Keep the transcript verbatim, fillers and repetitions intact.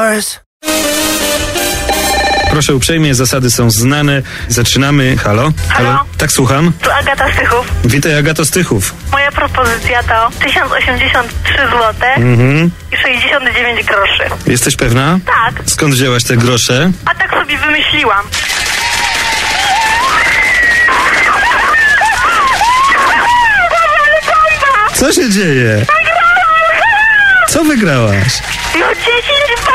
Proszę uprzejmie, zasady są znane. Zaczynamy. Halo? Halo? Tak, słucham. Tu Agata Stychów. Witaj, Agato Stychów. Moja propozycja to tysiąc osiemdziesiąt trzy złote Mhm. i sześćdziesiąt dziewięć groszy. Jesteś pewna? Tak, Skąd wzięłaś te grosze? a tak sobie wymyśliłam. Co się dzieje? Co wygrałaś? No dziesięć